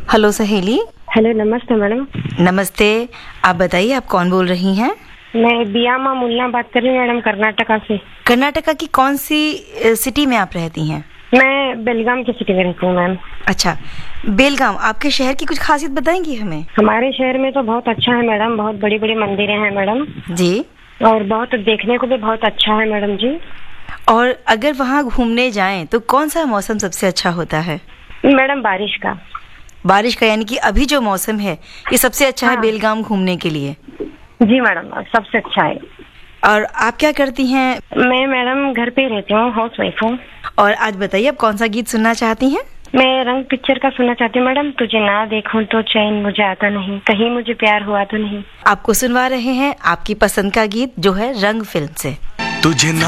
Hello सहेली। Hello, नमस्ते madam. नमस्ते। आप बताइए, आप कौन बोल रही हैं? मैं बियामा मुल्ला बात कर रही हूँ मैडम, कर्नाटका से। कर्नाटका की कौन सी सिटी में आप रहती हैं? मैं बेलगाम की सिटी में रहती हूँ मैम। अच्छा, बेलगाम। आपके शहर की कुछ खासियत बताएंगी हमें? हमारे शहर में तो बहुत अच्छा है मैडम, बहुत बड़ी बड़ी मंदिरें हैं मैडम जी। और बहुत देखने को भी बहुत अच्छा है मैडम जी। और अगर वहाँ घूमने जाएं तो कौन सा मौसम सबसे अच्छा होता है? मैडम बारिश का। बारिश का, यानी कि अभी जो मौसम है ये सबसे अच्छा है हाँ। बेलगाम घूमने के लिए। जी मैडम, सबसे अच्छा है। और आप क्या करती हैं? मैं मैडम घर पे ही रहती हूँ, हाउस वाइफ हूँ। और आज बताइए, आप कौन सा गीत सुनना चाहती हैं? मैं रंग पिक्चर का सुनना चाहती हूँ मैडम। तुझे ना देखूं तो चैन मुझे आता नहीं, कहीं मुझे प्यार हुआ तो नहीं। आपको सुनवा रहे हैं आपकी पसंद का गीत जो है रंग फिल्म से। तुझे ना